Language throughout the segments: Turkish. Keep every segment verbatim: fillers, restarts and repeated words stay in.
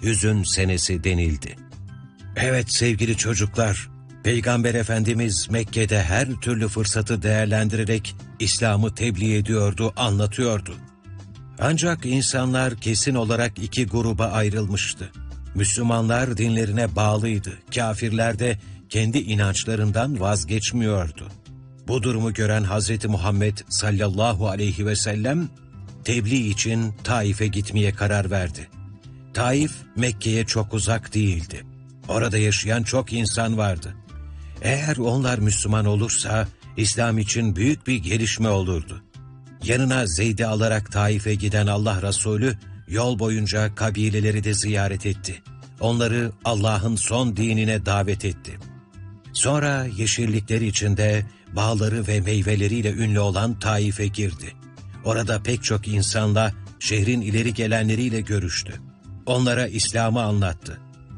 hüzün senesi denildi. Evet sevgili çocuklar, Peygamber Efendimiz Mekke'de her türlü fırsatı değerlendirerek İslam'ı tebliğ ediyordu, anlatıyordu. Ancak insanlar kesin olarak iki gruba ayrılmıştı. Müslümanlar dinlerine bağlıydı, kâfirler de kendi inançlarından vazgeçmiyordu. Bu durumu gören Hazreti Muhammed sallallahu aleyhi ve sellem tebliğ için Taif'e gitmeye karar verdi. Taif, Mekke'ye çok uzak değildi. Orada yaşayan çok insan vardı. Eğer onlar Müslüman olursa İslam için büyük bir gelişme olurdu. Yanına Zeyd'i alarak Taif'e giden Allah Resulü yol boyunca kabileleri de ziyaret etti. Onları Allah'ın son dinine davet etti. Sonra yeşillikleri içinde bağları ve meyveleriyle ünlü olan Taif'e girdi. Orada pek çok insanla, şehrin ileri gelenleriyle görüştü. Onlara İslam'ı anlattı.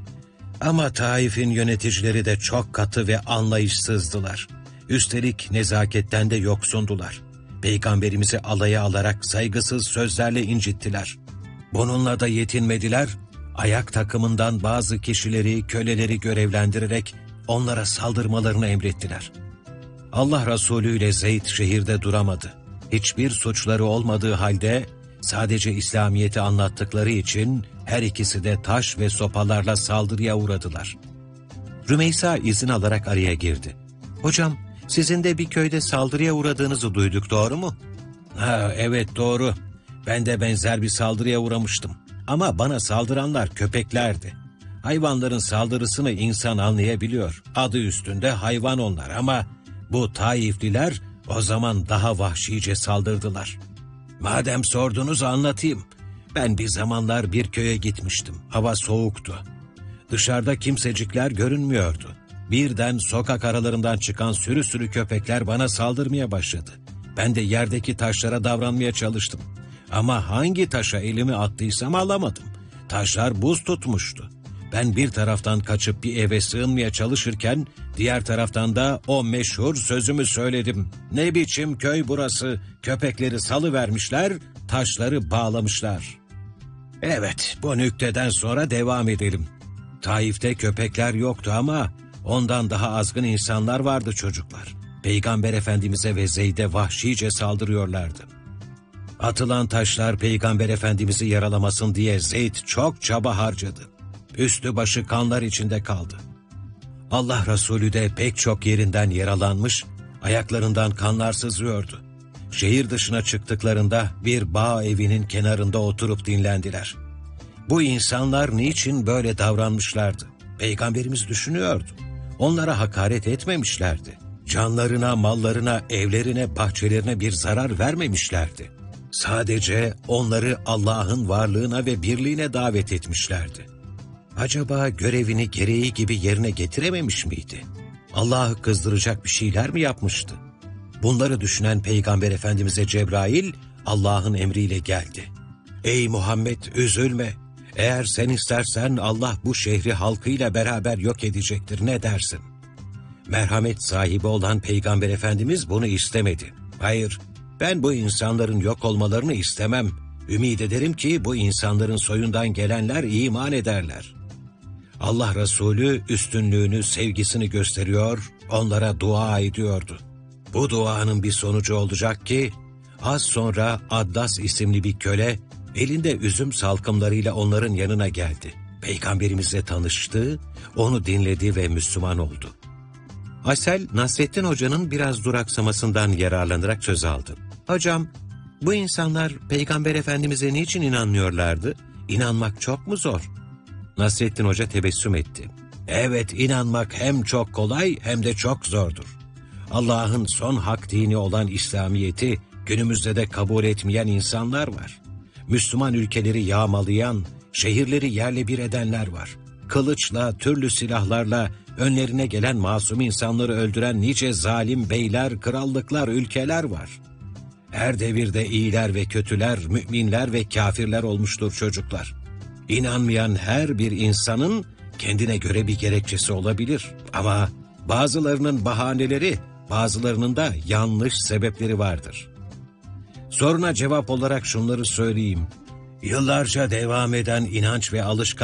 Ama Taif'in yöneticileri de çok katı ve anlayışsızdılar. Üstelik nezaketten de yoksundular. Peygamberimizi alaya alarak saygısız sözlerle incittiler. Bununla da yetinmediler, ayak takımından bazı kişileri, köleleri görevlendirerek onlara saldırmalarını emrettiler. Allah Resulü ile Zeyd şehirde duramadı. Hiçbir suçları olmadığı halde sadece İslamiyet'i anlattıkları için her ikisi de taş ve sopalarla saldırıya uğradılar. Rümeysa izin alarak araya girdi. "Hocam, sizin de bir köyde saldırıya uğradığınızı duyduk, doğru mu?" "Ha, evet doğru. Ben de benzer bir saldırıya uğramıştım. Ama bana saldıranlar köpeklerdi. Hayvanların saldırısını insan anlayabiliyor. Adı üstünde hayvan onlar ama bu Taifliler o zaman daha vahşice saldırdılar. Madem sordunuz anlatayım. Ben bir zamanlar bir köye gitmiştim. Hava soğuktu. Dışarıda kimsecikler görünmüyordu. Birden sokak aralarından çıkan sürü sürü köpekler bana saldırmaya başladı. Ben de yerdeki taşlara davranmaya çalıştım. Ama hangi taşa elimi attıysam alamadım. Taşlar buz tutmuştu. Ben bir taraftan kaçıp bir eve sığınmaya çalışırken diğer taraftan da o meşhur sözümü söyledim. Ne biçim köy burası? Köpekleri salıvermişler, taşları bağlamışlar. Evet, bu nükteden sonra devam edelim. Taif'te köpekler yoktu ama ondan daha azgın insanlar vardı çocuklar. Peygamber Efendimiz'e ve Zeyd'e vahşice saldırıyorlardı. Atılan taşlar Peygamber Efendimiz'i yaralamasın diye Zeyd çok çaba harcadı. Üstü başı kanlar içinde kaldı. Allah Resulü de pek çok yerinden yaralanmış, ayaklarından kanlar sızıyordu. Şehir dışına çıktıklarında bir bağ evinin kenarında oturup dinlendiler. Bu insanlar niçin böyle davranmışlardı? Peygamberimiz düşünüyordu. Onlara hakaret etmemişlerdi. Canlarına, mallarına, evlerine, bahçelerine bir zarar vermemişlerdi. Sadece onları Allah'ın varlığına ve birliğine davet etmişlerdi. Acaba görevini gereği gibi yerine getirememiş miydi? Allah'ı kızdıracak bir şeyler mi yapmıştı? Bunları düşünen Peygamber Efendimiz'e Cebrail Allah'ın emriyle geldi. "Ey Muhammed, üzülme. Eğer sen istersen Allah bu şehri halkıyla beraber yok edecektir, ne dersin?" Merhamet sahibi olan Peygamber Efendimiz bunu istemedi. "Hayır, ben bu insanların yok olmalarını istemem. Ümid ederim ki bu insanların soyundan gelenler iman ederler." Allah Resulü üstünlüğünü, sevgisini gösteriyor, onlara dua ediyordu. Bu duanın bir sonucu olacak ki, az sonra Addas isimli bir köle, elinde üzüm salkımlarıyla onların yanına geldi. Peygamberimizle tanıştı, onu dinledi ve Müslüman oldu. Aysel, Nasrettin Hoca'nın biraz duraksamasından yararlanarak söz aldı. "Hocam, bu insanlar Peygamber Efendimiz'e niçin inanmıyorlardı? İnanmak çok mu zor?" Nasrettin Hoca tebessüm etti. "Evet, inanmak hem çok kolay hem de çok zordur. Allah'ın son hak dini olan İslamiyet'i günümüzde de kabul etmeyen insanlar var. Müslüman ülkeleri yağmalayan, şehirleri yerle bir edenler var. Kılıçla, türlü silahlarla önlerine gelen masum insanları öldüren nice zalim beyler, krallıklar, ülkeler var. Her devirde iyiler ve kötüler, müminler ve kafirler olmuştur çocuklar. İnanmayan her bir insanın kendine göre bir gerekçesi olabilir. Ama bazılarının bahaneleri, bazılarının da yanlış sebepleri vardır. Soruna cevap olarak şunları söyleyeyim. Yıllarca devam eden inanç ve alışkanlık